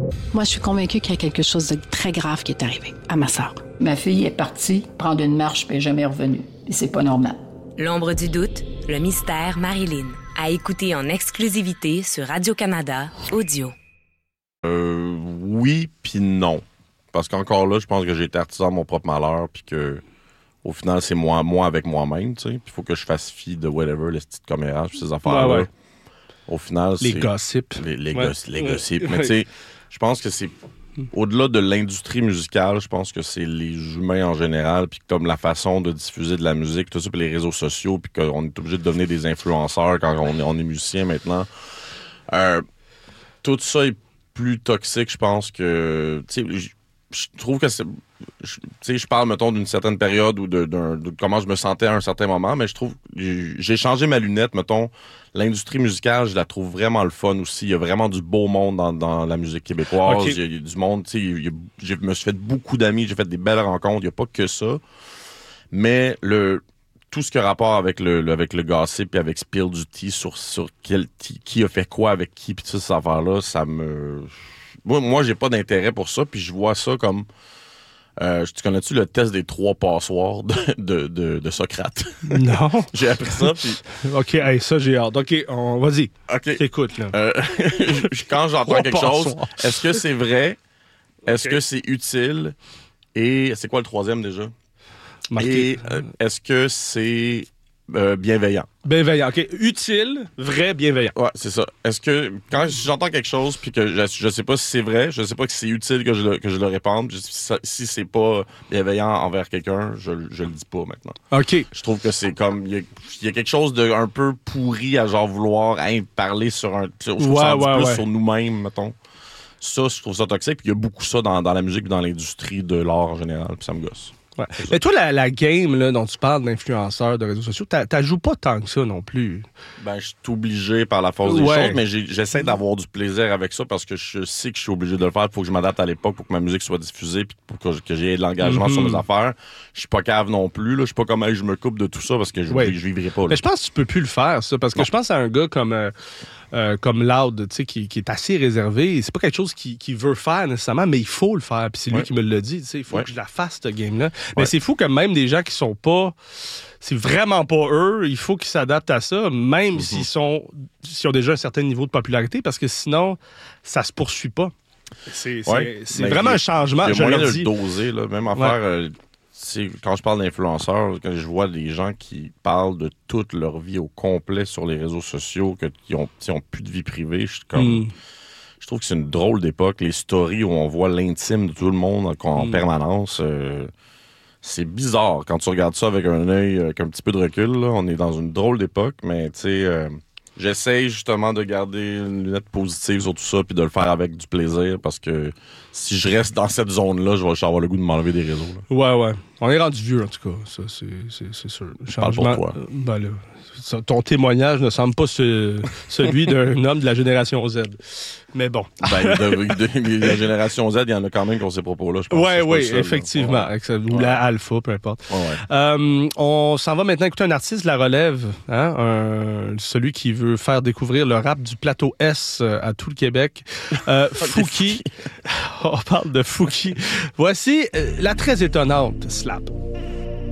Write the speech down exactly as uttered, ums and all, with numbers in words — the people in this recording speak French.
Moi, je suis convaincue qu'il y a quelque chose de très grave qui est arrivé à ma sœur. Ma fille est partie prendre une marche puis elle n'est jamais revenue. Et c'est pas normal. L'ombre du doute, le mystère Marilyn. À écouter en exclusivité sur Radio-Canada Audio. Euh, oui, puis non. Parce qu'encore là, je pense que j'ai été artisan de mon propre malheur, puis que au final, c'est moi, moi avec moi-même, tu sais. Puis il faut que je fasse fi de whatever, les petites commérages, ces affaires-là. Ouais, ouais. Au final, les c'est... Gossips. Les, les, ouais. goss- les gossips. Ouais. Mais tu sais, je pense que c'est... Au-delà de l'industrie musicale, je pense que c'est les humains en général, puis comme la façon de diffuser de la musique, tout ça, puis les réseaux sociaux, puis qu'on est obligé de devenir des influenceurs quand on est, on est musicien maintenant. Euh, tout ça est plus toxique, je pense que... Tu sais, je trouve que c'est... Tu sais, je parle, mettons, d'une certaine période ou de, de, de comment je me sentais à un certain moment, mais je trouve... J'ai changé ma lunette, mettons. L'industrie musicale, je la trouve vraiment le fun aussi. Il y a vraiment du beau monde dans, dans la musique québécoise. Okay. Il, y a, il y a du monde, tu sais, il y a, je me suis fait beaucoup d'amis, j'ai fait des belles rencontres. Il n'y a pas que ça. Mais le... tout ce qui a rapport avec le, le, avec le gossip et avec spill du tea sur, sur quel tea, qui a fait quoi avec qui, puis toutes ces affaires-là, ça me... Moi, moi, j'ai pas d'intérêt pour ça, puis je vois ça comme... Euh, tu connais-tu le test des trois passoires de, de, de, de Socrate? Non. J'ai appris ça, puis... OK, hey, ça, j'ai hâte. OK, on... vas-y. OK. T'écoutes, là. Euh, quand j'entends quelque chose, est-ce que c'est vrai? Est-ce okay. que c'est utile? Et c'est quoi le troisième, déjà? Marqué. Et euh, est-ce que c'est euh, bienveillant? Bienveillant, OK. Utile, vrai, bienveillant. Ouais, c'est ça. Est-ce que quand j'entends quelque chose puis que je, je sais pas si c'est vrai, je sais pas que c'est utile que je le, que je le répande, je, si, si c'est pas bienveillant envers quelqu'un, je, je le dis pas maintenant. OK. Je trouve que c'est comme... Il y, y a quelque chose de un peu pourri à genre vouloir hein, parler sur un... Je trouve ouais, ça en dit ouais, plus ouais. sur nous-mêmes, mettons. Ça, je trouve ça toxique. Puis il y a beaucoup ça dans, dans la musique et dans l'industrie de l'art en général. Puis ça me gosse. Ouais. Mais toi, la, la game là, dont tu parles d'influenceurs de réseaux sociaux, t'as joues pas tant que ça non plus. Ben, je suis obligé par la force des ouais. choses, mais j'essaie d'avoir du plaisir avec ça parce que je sais que je suis obligé de le faire. Il faut que je m'adapte à l'époque pour que ma musique soit diffusée puis pour que, que j'ai de l'engagement mm-hmm. sur mes affaires. Je suis pas cave non plus. Là. Je suis pas comme hey, je me coupe de tout ça parce que je, ouais. je vivrai pas. Là. Mais je pense que tu peux plus le faire, ça, parce que non. je pense à un gars comme... Euh, Euh, comme Loud, tu sais, qui, qui est assez réservé. C'est pas quelque chose qu'il qui veut faire nécessairement, mais il faut le faire. Puis c'est lui ouais. qui me l'a dit, tu sais, il faut ouais. que je la fasse, cette game-là. Ouais. Mais c'est fou que même des gens qui sont pas... C'est vraiment pas eux, il faut qu'ils s'adaptent à ça, même mm-hmm. s'ils sont s'ils ont déjà un certain niveau de popularité, parce que sinon, ça se poursuit pas. C'est, ouais. c'est, c'est vraiment un changement. Il y a je moyen leur de dis. le doser, là. Même affaire... Ouais. Euh, C'est, quand je parle d'influenceurs, quand je vois des gens qui parlent de toute leur vie au complet sur les réseaux sociaux, que, qui ont, qui ont plus de vie privée, je suis comme... Mm. Je trouve que c'est une drôle d'époque. Les stories où on voit l'intime de tout le monde en mm. permanence, euh, c'est bizarre. Quand tu regardes ça avec un œil, avec un petit peu de recul, là, on est dans une drôle d'époque, mais tu sais... Euh, j'essaye justement de garder une lunette positive sur tout ça puis de le faire avec du plaisir parce que si je reste dans cette zone-là, je vais avoir le goût de m'enlever des réseaux. Là. Ouais, ouais. On est rendu vieux, en tout cas. Ça, c'est, c'est, c'est sûr. Je parle pour toi. Euh, ben là, ton témoignage ne semble pas ce, celui d'un homme de la génération Z. Mais bon. Ben, de, de, de la génération Z, il y en a quand même qui ont ces propos-là, je pense. Ouais, oui, oui, effectivement. Ouais. Ou ouais. la alpha, peu importe. Ouais, ouais. Euh, on s'en va maintenant écouter un artiste de la relève, hein, un, celui qui veut faire découvrir le rap du plateau S à tout le Québec. Euh, Fouki. On parle de Fouki. Voici euh, la très étonnante Slap.